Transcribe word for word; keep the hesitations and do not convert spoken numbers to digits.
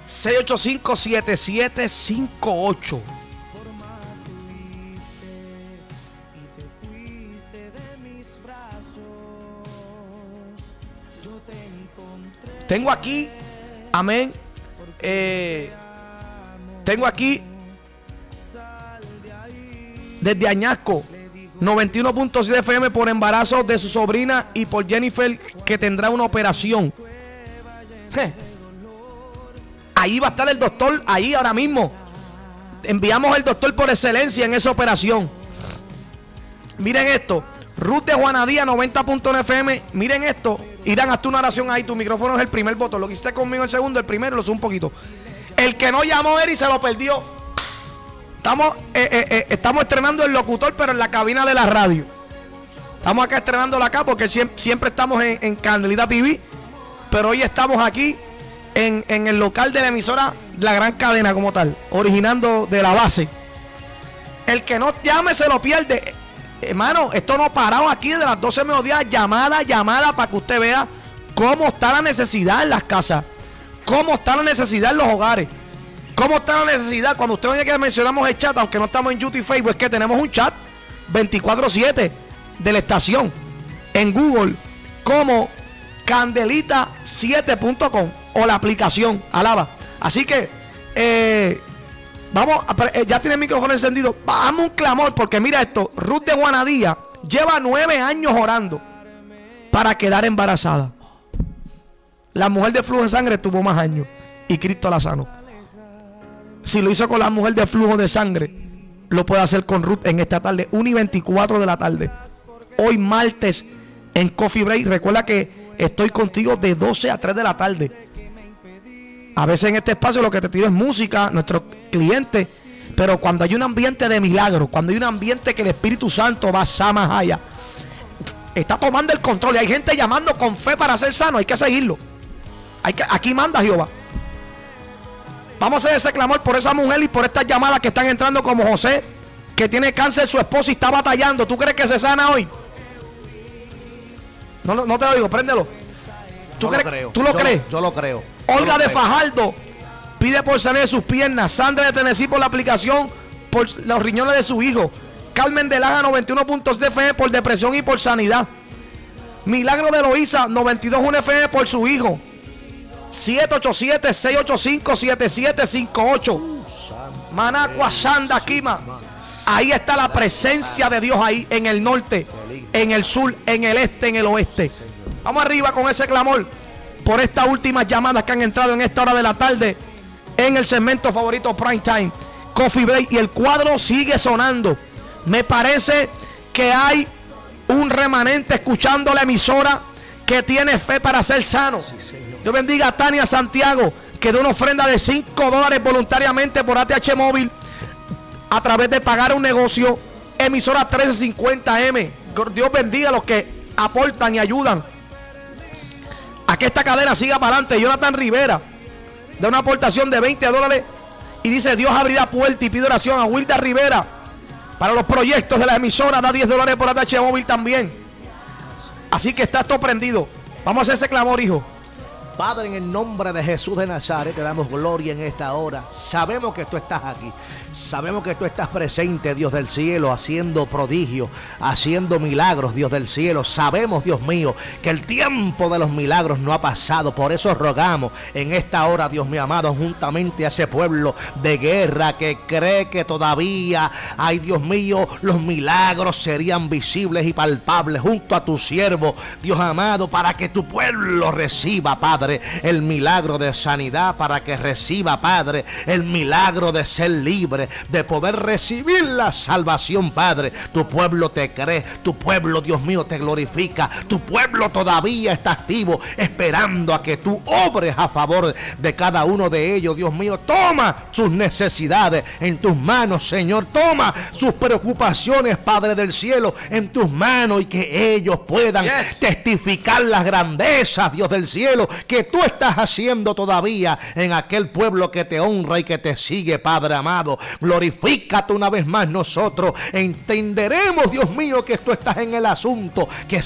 seis ocho cinco, siete siete cinco ocho. Tengo aquí, amén, eh, tengo aquí desde Añasco, noventa y uno punto siete F M por embarazo de su sobrina y por Jennifer que tendrá una operación. Je. Ahí va a estar el doctor, ahí ahora mismo. Enviamos al doctor por excelencia en esa operación. Miren esto, Ruth de Juanadía, noventa punto nueve F M. Miren esto, Irán, hazte una oración ahí. Tu micrófono es el primer botón. Lo que hiciste conmigo el segundo, el primero lo subo un poquito. El que no llamó Eri se lo perdió. Estamos, eh, eh, eh, estamos estrenando el locutor, pero en la cabina de la radio. Estamos acá estrenándolo acá porque siempre, siempre estamos en, en Candelita T V. Pero hoy estamos aquí en, en el local de la emisora, la gran cadena como tal, originando de la base. El que no llame se lo pierde. Hermano, esto no ha parado aquí desde las doce de mediodía. Llamada, llamada para que usted vea cómo está la necesidad en las casas, cómo está la necesidad en los hogares, cómo está la necesidad. Cuando usted oye que mencionamos el chat, aunque no estamos en YouTube y Facebook, es que tenemos un chat veinticuatro siete de la estación en Google como Candelita siete punto com o la aplicación, alaba. Así que eh, vamos, a, ya tiene el micrófono encendido. Vamos un clamor, porque mira esto. Ruth de Juanadía lleva nueve años orando para quedar embarazada. La mujer de flujo de sangre tuvo más años y Cristo la sanó. Si lo hizo con la mujer de flujo de sangre, lo puede hacer con Ruth en esta tarde, una y veinticuatro de la tarde. Hoy martes en Coffee Break. Recuerda que estoy contigo de doce a tres de la tarde. A veces en este espacio lo que te tiro es música, nuestros clientes. Pero cuando hay un ambiente de milagro, cuando hay un ambiente que el Espíritu Santo va a más allá, está tomando el control y hay gente llamando con fe para ser sano, hay que seguirlo. Hay que, aquí manda Jehová. Vamos a hacer ese clamor por esa mujer y por estas llamadas que están entrando, como José, que tiene cáncer su esposa y está batallando. ¿Tú crees que se sana hoy? No, no, no te lo digo, préndelo. ¿Tú, crees, lo creo. ¿tú lo yo, crees? Yo lo creo. Olga yo lo de creo. Fajardo pide por sanar de sus piernas. Sandra de Tennessee por la aplicación por los riñones de su hijo. Carmen de Laja, noventa y uno punto siete F M por depresión y por sanidad. Milagro de Loíza, noventa y dos punto uno F M por su hijo. siete ocho siete, seis ocho cinco, siete siete cinco ocho. Manacua, Sanda, Kima. Ahí está la presencia de Dios ahí en el norte, en el sur, en el este, en el oeste. Vamos arriba con ese clamor por estas últimas llamadas que han entrado en esta hora de la tarde en el segmento favorito Prime Time, Coffee Break, y el cuadro sigue sonando. Me parece que hay un remanente escuchando la emisora que tiene fe para ser sano. Dios bendiga a Tania Santiago, que da una ofrenda de cinco dólares voluntariamente por A T H móvil a través de pagar un negocio. Emisora trece cincuenta M. Dios bendiga a los que aportan y ayudan a que esta cadena siga para adelante. Jonathan Rivera da una aportación de veinte dólares y dice: Dios abrirá puerta, y pide oración a Wilda Rivera para los proyectos de la emisora. Da diez dólares por A T H móvil también. Así que está todo prendido. Vamos a hacer ese clamor, hijo. Padre, en el nombre de Jesús de Nazaret, te damos gloria en esta hora. Sabemos que tú estás aquí. Sabemos que tú estás presente, Dios del cielo, haciendo prodigios, haciendo milagros, Dios del cielo. Sabemos, Dios mío, que el tiempo de los milagros no ha pasado. Por eso rogamos en esta hora, Dios mío amado, juntamente a ese pueblo de guerra que cree que todavía, ay Dios mío, los milagros serían visibles y palpables junto a tu siervo, Dios amado, para que tu pueblo reciba, Padre, el milagro de sanidad, para que reciba, Padre, el milagro de ser libre, de poder recibir la salvación, Padre. Tu pueblo te cree, tu pueblo, Dios mío, te glorifica, tu pueblo todavía está activo, esperando a que tú obres a favor de cada uno de ellos, Dios mío. Toma sus necesidades en tus manos, Señor. Toma sus preocupaciones, Padre del cielo, en tus manos, y que ellos puedan yes. testificar las grandezas, Dios del cielo, que tú estás haciendo todavía en aquel pueblo que te honra y que te sigue, Padre amado. Glorifícate una vez más nosotros. Entenderemos, Dios mío, que tú estás en el asunto, que